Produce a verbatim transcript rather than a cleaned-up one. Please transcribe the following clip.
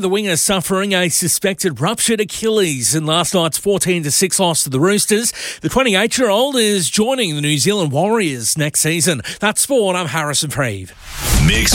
The winger suffering a suspected ruptured Achilles in last night's fourteen to six loss to the Roosters. The twenty-eight-year-old is joining the New Zealand Warriors next season. That's sport. I'm Harrison Preeve. Mix